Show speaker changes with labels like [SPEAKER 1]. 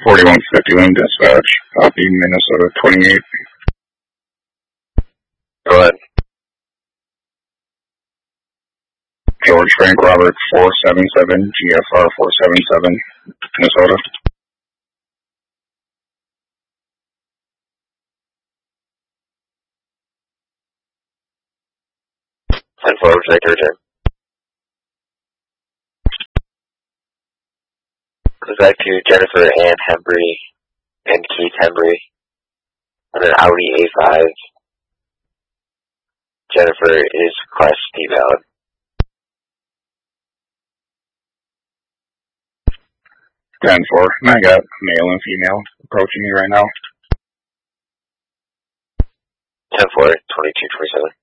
[SPEAKER 1] 4150 Lane Dispatch, copy Minnesota 28.
[SPEAKER 2] Go ahead.
[SPEAKER 1] George Frank Robert 477, GFR 477, Minnesota.
[SPEAKER 2] 10-4, would you like to return? Goes back to Jennifer Ann Hembry and Keith Hembry on an Audi A5. Jennifer is Class D valid.
[SPEAKER 1] 10-4, and I got male and female approaching me right now.
[SPEAKER 2] 10-4, 2227.